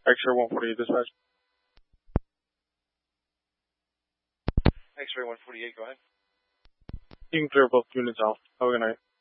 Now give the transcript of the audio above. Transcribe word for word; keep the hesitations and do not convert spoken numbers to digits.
X-ray one forty-eight dispatch. X-ray one forty-eight, go ahead. You can clear both units out. Have a good night.